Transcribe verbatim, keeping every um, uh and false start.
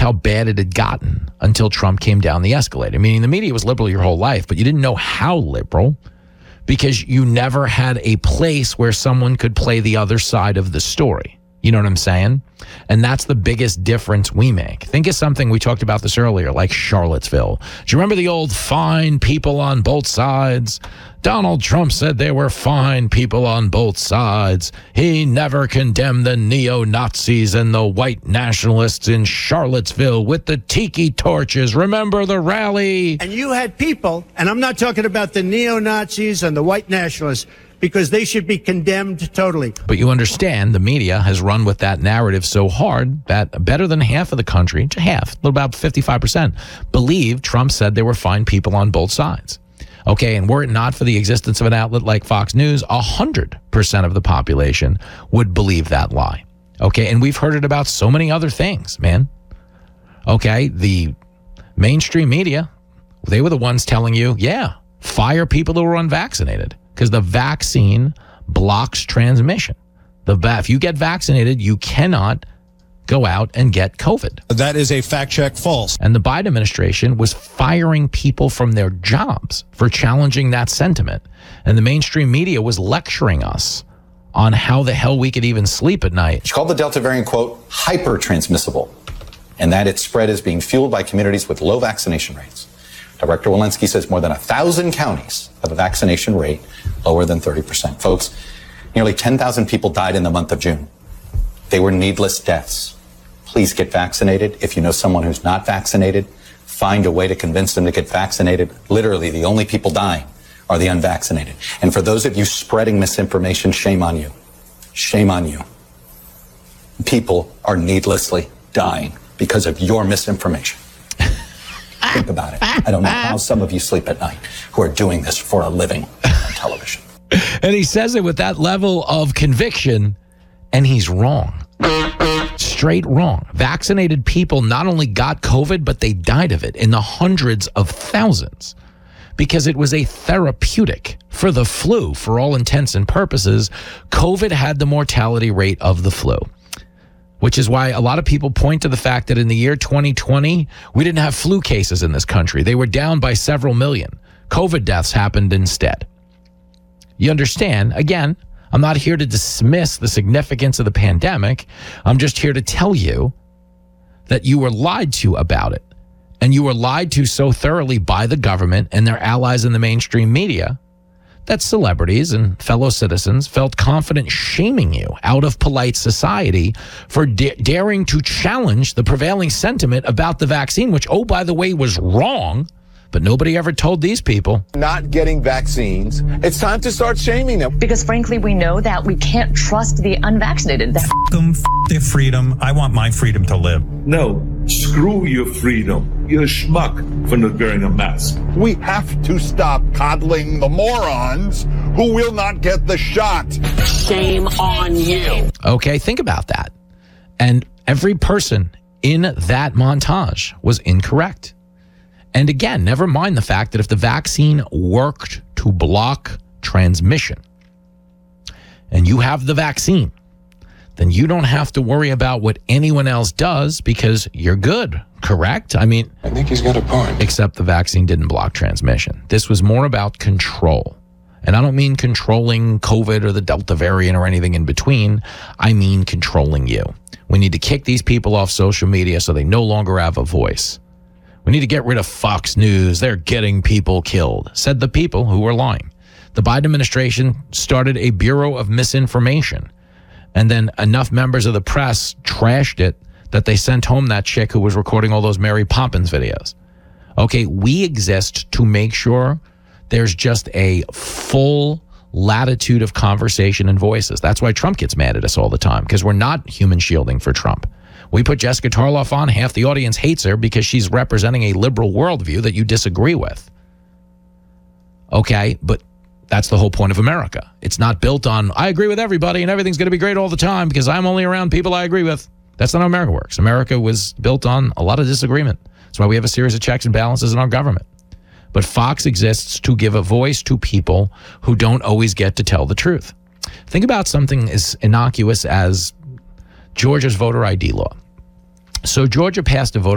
how bad it had gotten until Trump came down the escalator. Meaning the media was liberal your whole life, but you didn't know how liberal because you never had a place where someone could play the other side of the story. You know what I'm saying? And that's the biggest difference we make. Think of something, we talked about this earlier, like Charlottesville. Do you remember the old fine people on both sides? Donald Trump said there were fine people on both sides. He never condemned the neo-Nazis and the white nationalists in Charlottesville with the tiki torches. Remember the rally? And you had people, and I'm not talking about the neo-Nazis and the white nationalists, because they should be condemned totally. But you understand the media has run with that narrative so hard that better than half of the country, half, about fifty-five percent, believe Trump said there were fine people on both sides. Okay, and were it not for the existence of an outlet like Fox News, one hundred percent of the population would believe that lie. Okay, and we've heard it about so many other things, man. Okay, the mainstream media, they were the ones telling you, yeah, fire people who were unvaccinated. Because the vaccine blocks transmission. The va- if you get vaccinated, you cannot go out and get COVID. That is a fact check false. And the Biden administration was firing people from their jobs for challenging that sentiment. And the mainstream media was lecturing us on how the hell we could even sleep at night. She called the Delta variant, quote, hyper-transmissible, and that its spread is being fueled by communities with low vaccination rates. Director Walensky says more than a thousand counties have a vaccination rate lower than thirty percent. Folks, nearly ten thousand people died in the month of June. They were needless deaths. Please get vaccinated. If you know someone who's not vaccinated, find a way to convince them to get vaccinated. Literally, the only people dying are the unvaccinated. And for those of you spreading misinformation, shame on you. Shame on you. People are needlessly dying because of your misinformation. Think about it. I don't know how some of you sleep at night who are doing this for a living on television. And he says it with that level of conviction, and he's wrong. Straight wrong. Vaccinated people not only got COVID, but they died of it in the hundreds of thousands because it was a therapeutic for the flu. For all intents and purposes, COVID had the mortality rate of the flu. Which is why a lot of people point to the fact that in the year twenty twenty, we didn't have flu cases in this country. They were down by several million. COVID deaths happened instead. You understand? Again, I'm not here to dismiss the significance of the pandemic. I'm just here to tell you that you were lied to about it. And you were lied to so thoroughly by the government and their allies in the mainstream media that celebrities and fellow citizens felt confident shaming you out of polite society for da- daring to challenge the prevailing sentiment about the vaccine, which, oh, by the way, was wrong, but nobody ever told these people. Not getting vaccines, it's time to start shaming them. Because frankly, we know that we can't trust the unvaccinated. F them, f their freedom. I want my freedom to live. No, screw your freedom. You're a schmuck for not wearing a mask. We have to stop coddling the morons who will not get the shot. Shame on you. Okay, think about that. And every person in that montage was incorrect. And again, never mind the fact that if the vaccine worked to block transmission and you have the vaccine, then you don't have to worry about what anyone else does because you're good, correct? I mean, I think he's got a point. Except the vaccine didn't block transmission. This was more about control. And I don't mean controlling COVID or the Delta variant or anything in between. I mean controlling you. We need to kick these people off social media so they no longer have a voice. We need to get rid of Fox News. They're getting people killed, said the people who were lying. The Biden administration started a Bureau of Misinformation. And then enough members of the press trashed it that they sent home that chick who was recording all those Mary Poppins videos. Okay, we exist to make sure there's just a full latitude of conversation and voices. That's why Trump gets mad at us all the time, because we're not human shielding for Trump. We put Jessica Tarloff on, half the audience hates her because she's representing a liberal worldview that you disagree with. Okay, but that's the whole point of America. It's not built on, I agree with everybody and everything's going to be great all the time because I'm only around people I agree with. That's not how America works. America was built on a lot of disagreement. That's why we have a series of checks and balances in our government. But Fox exists to give a voice to people who don't always get to tell the truth. Think about something as innocuous as Georgia's voter I D law. So Georgia passed a voter